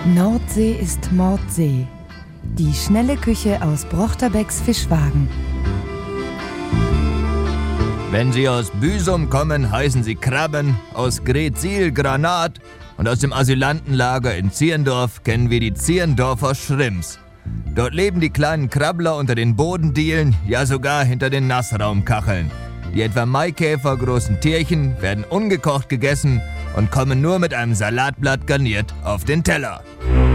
Nordsee ist Mordsee. Die schnelle Küche aus Brochterbecks Fischwagen. Wenn Sie aus Büsum kommen, heißen Sie Krabben, aus Greetsiel Granat und aus dem Asylantenlager in Zierndorf kennen wir die Zierndorfer Shrimps. Dort leben die kleinen Krabbler unter den Bodendielen, ja sogar hinter den Nassraumkacheln. Die etwa Maikäfer großen Tierchen werden ungekocht gegessen und kommen nur mit einem Salatblatt garniert auf den Teller.